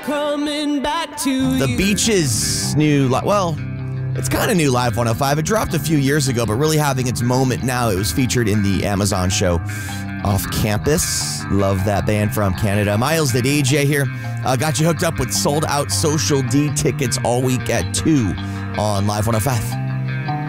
Coming back to The Beaches' new, it's kind of new Live 105. It dropped a few years ago, but really having its moment now. It was featured in the Amazon show Off Campus. Love that band from Canada. Miles, the DJ here, got you hooked up with sold out Social D tickets all week at 2 on Live 105.